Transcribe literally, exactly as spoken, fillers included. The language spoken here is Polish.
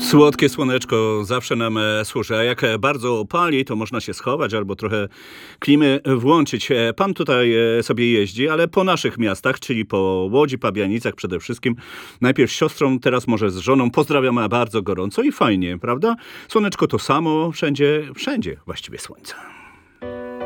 Słodkie słoneczko zawsze nam e, służy, a jak e, bardzo pali, to można się schować albo trochę klimy włączyć. E, Pan tutaj e, sobie jeździ, ale po naszych miastach, czyli po Łodzi, Pabianicach przede wszystkim. Najpierw z siostrą, teraz może z żoną. Pozdrawiam bardzo gorąco i fajnie, prawda? Słoneczko to samo, wszędzie, wszędzie właściwie słońce.